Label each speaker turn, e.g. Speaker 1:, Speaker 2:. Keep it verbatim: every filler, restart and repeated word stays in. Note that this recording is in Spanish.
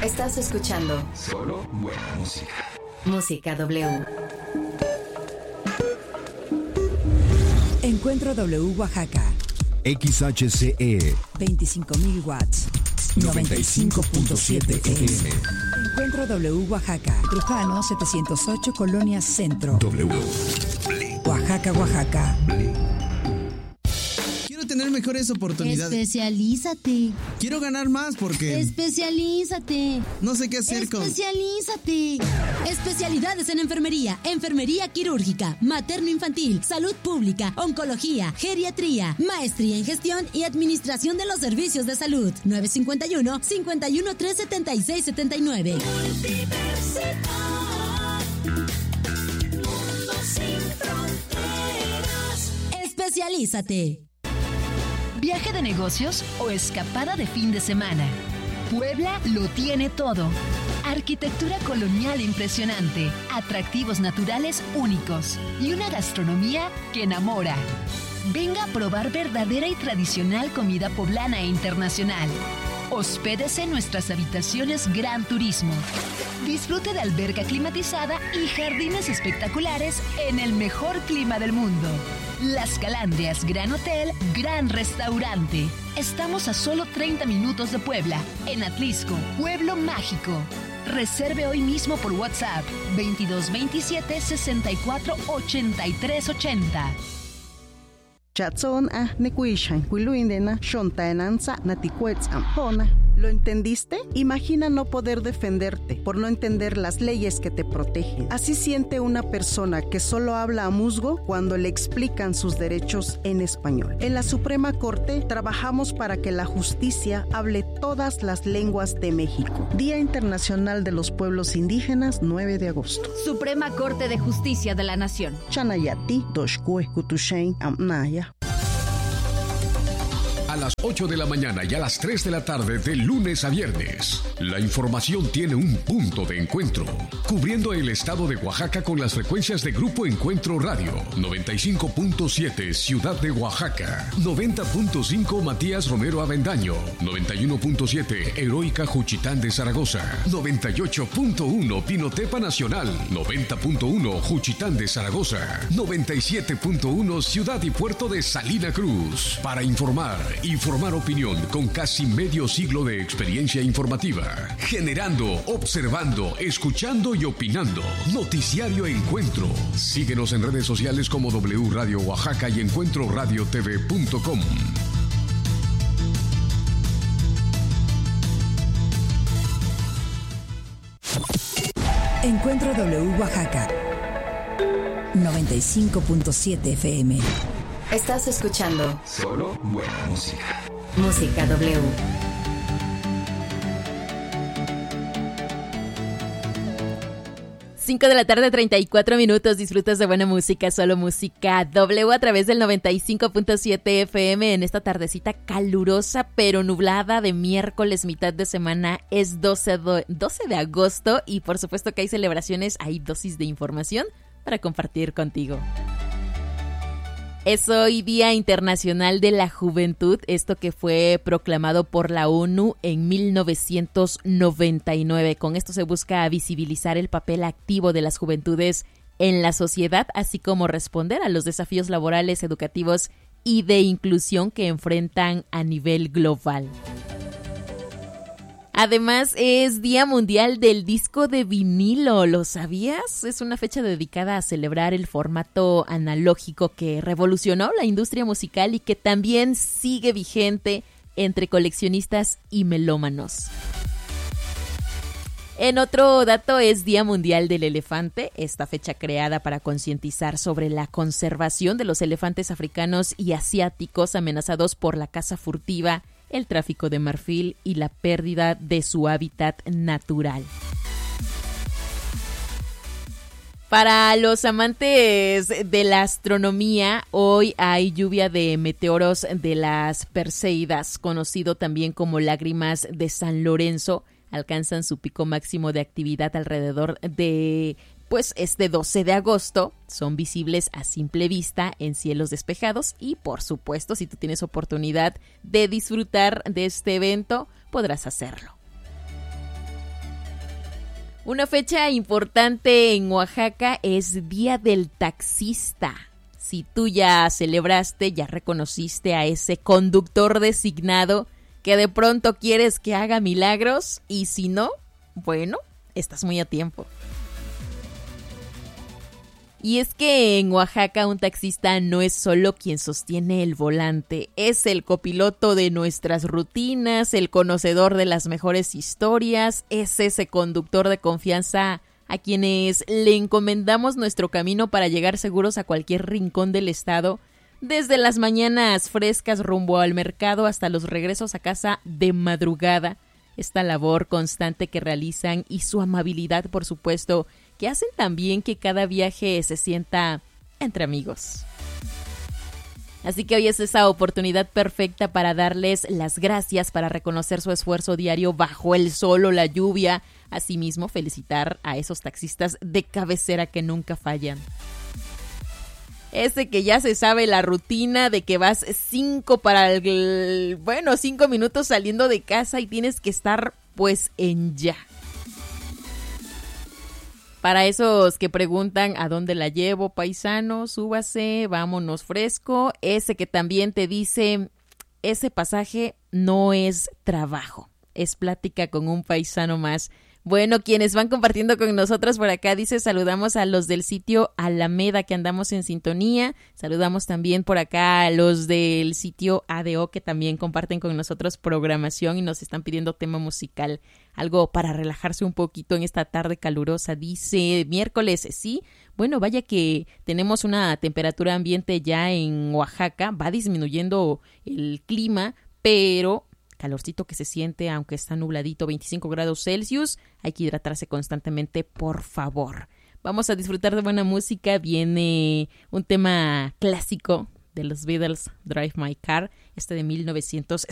Speaker 1: Estás escuchando
Speaker 2: solo buena música.
Speaker 1: Música W.
Speaker 3: Encuentro W Oaxaca.
Speaker 4: X H C E
Speaker 3: veinticinco mil watts. noventa y cinco punto siete F M. Encuentro W Oaxaca. Trujano setecientos ocho, Colonia Centro.
Speaker 4: W.
Speaker 3: Oaxaca, Oaxaca.
Speaker 5: Quiero tener mejores oportunidades.
Speaker 6: Especialízate.
Speaker 5: Quiero ganar más porque...
Speaker 6: Especialízate.
Speaker 5: No sé qué hacer con...
Speaker 6: Especialízate. Especialidades en enfermería, enfermería quirúrgica, materno-infantil, salud pública, oncología, geriatría, maestría en gestión y administración de los servicios de salud. nueve cinco uno, cinco uno tres, siete seis siete nueve.
Speaker 7: Universidad, mundo sin fronteras.
Speaker 6: Especialízate.
Speaker 8: ¿Viaje de negocios o escapada de fin de semana? Puebla lo tiene todo. Arquitectura colonial impresionante, atractivos naturales únicos y una gastronomía que enamora. Venga a probar verdadera y tradicional comida poblana e internacional. Hospédese en nuestras habitaciones Gran Turismo. Disfrute de alberca climatizada y jardines espectaculares en el mejor clima del mundo. Las Calandrias Gran Hotel, Gran Restaurante. Estamos a solo treinta minutos de Puebla, en Atlisco, Pueblo Mágico. Reserve hoy mismo por WhatsApp veintidós veintisiete sesenta y cuatro ochenta y tres ochenta.
Speaker 9: Chatson a nekuishan kuiluindena shontaenanza naticuets ampona. ¿Lo entendiste? Imagina no poder defenderte por no entender las leyes que te protegen. Así siente una persona que solo habla a musgo cuando le explican sus derechos en español. En la Suprema Corte trabajamos para que la justicia hable todas las lenguas de México. Día Internacional de los Pueblos Indígenas, nueve de agosto.
Speaker 10: Suprema Corte de Justicia de la Nación.
Speaker 9: Chanayati, Doshkue, Kutushain, Amnaya.
Speaker 2: A las ocho de la mañana y a las tres de la tarde de lunes a viernes, la información tiene un punto de encuentro, cubriendo el estado de Oaxaca con las frecuencias de Grupo Encuentro Radio, noventa y cinco punto siete Ciudad de Oaxaca, noventa punto cinco Matías Romero Avendaño, noventa y uno punto siete Heroica Juchitán de Zaragoza, noventa y ocho punto uno Pinotepa Nacional, noventa punto uno Juchitán de Zaragoza, noventa y siete punto uno Ciudad y Puerto de Salina Cruz. Para informar y formar opinión con casi medio siglo de experiencia informativa, generando, observando, escuchando y opinando. Noticiario Encuentro. Síguenos en redes sociales como W Radio Oaxaca y encuentro radio t v punto com.
Speaker 3: Encuentro W Oaxaca. noventa y cinco punto siete F M.
Speaker 1: Estás escuchando
Speaker 2: solo buena música.
Speaker 1: Música W.
Speaker 11: cinco de la tarde, treinta y cuatro minutos. Disfrutas de buena música, solo música W a través del noventa y cinco punto siete F M en esta tardecita calurosa pero nublada de miércoles, mitad de semana. Es doce de agosto y por supuesto que hay celebraciones, hay dosis de información para compartir contigo. Es hoy Día Internacional de la Juventud, esto que fue proclamado por la ONU en mil novecientos noventa y nueve. Con esto se busca visibilizar el papel activo de las juventudes en la sociedad, así como responder a los desafíos laborales, educativos y de inclusión que enfrentan a nivel global. Además, es Día Mundial del Disco de Vinilo, ¿lo sabías? Es una fecha dedicada a celebrar el formato analógico que revolucionó la industria musical y que también sigue vigente entre coleccionistas y melómanos. En otro dato es Día Mundial del Elefante, esta fecha creada para concientizar sobre la conservación de los elefantes africanos y asiáticos amenazados por la caza furtiva, el tráfico de marfil y la pérdida de su hábitat natural. Para los amantes de la astronomía, hoy hay lluvia de meteoros de las Perseidas, conocido también como lágrimas de San Lorenzo. Alcanzan su pico máximo de actividad alrededor de pues este doce de agosto. Son visibles a simple vista en cielos despejados y por supuesto si tú tienes oportunidad de disfrutar de este evento podrás hacerlo. Una fecha importante en Oaxaca es Día del Taxista. Si tú ya celebraste, ya reconociste a ese conductor designado que de pronto quieres que haga milagros, y si no, bueno, estás muy a tiempo. Y es que en Oaxaca un taxista no es solo quien sostiene el volante, es el copiloto de nuestras rutinas, el conocedor de las mejores historias, es ese conductor de confianza a quienes le encomendamos nuestro camino para llegar seguros a cualquier rincón del estado, desde las mañanas frescas rumbo al mercado hasta los regresos a casa de madrugada. Esta labor constante que realizan y su amabilidad, por supuesto, que hacen también que cada viaje se sienta entre amigos. Así que hoy es esa oportunidad perfecta para darles las gracias, para reconocer su esfuerzo diario bajo el sol o la lluvia. Asimismo, felicitar a esos taxistas de cabecera que nunca fallan. Ese que ya se sabe la rutina de que vas cinco para el, bueno, cinco minutos saliendo de casa y tienes que estar pues en ya. Para esos que preguntan a dónde la llevo, paisano, súbase, vámonos fresco. Ese que también te dice, ese pasaje no es trabajo, es plática con un paisano más. Bueno, quienes van compartiendo con nosotros por acá, dice, saludamos a los del sitio Alameda que andamos en sintonía. Saludamos también por acá a los del sitio A D O que también comparten con nosotros programación y nos están pidiendo tema musical. Algo para relajarse un poquito en esta tarde calurosa. Dice, miércoles, sí. Bueno, vaya que tenemos una temperatura ambiente ya en Oaxaca. Va disminuyendo el clima, pero calorcito que se siente, aunque está nubladito, veinticinco grados Celsius. Hay que hidratarse constantemente, por favor. Vamos a disfrutar de buena música. Viene un tema clásico de los Beatles, Drive My Car, este de mil novecientos